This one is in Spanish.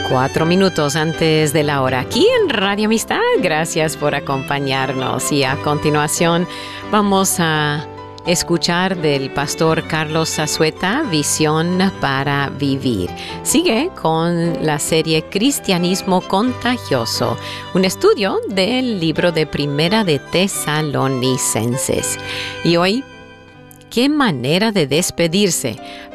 4 minutos antes de la hora, aquí en Radio Amistad. Gracias por acompañarnos. Y a continuación vamos a escuchar del pastor Carlos Zazueta, Visión para Vivir. Sigue con la serie Cristianismo Contagioso, un estudio del libro de Primera de Tesalonicenses. Y hoy, ¿qué manera de despedirse